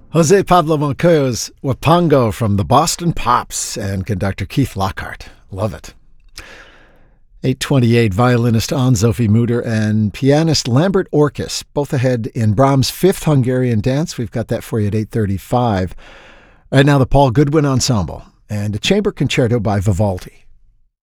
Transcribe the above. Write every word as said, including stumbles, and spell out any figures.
Jose Pablo Moncayo's Wapango from the Boston Pops and conductor Keith Lockhart. Love it. eight twenty-eight, violinist Anne-Sophie Mutter and pianist Lambert Orkis, both ahead in Brahms' Fifth Hungarian Dance. We've got that for you at eight thirty-five. Right now, the Paul Goodwin Ensemble and a chamber concerto by Vivaldi.